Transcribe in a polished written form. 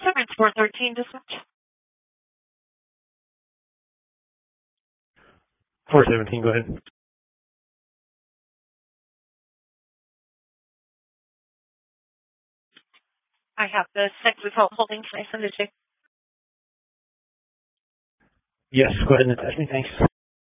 Emirates 413 dispatch. 417, go ahead. I have the 6 result holding. Can I send it to? Yes, go ahead and attach me, thanks.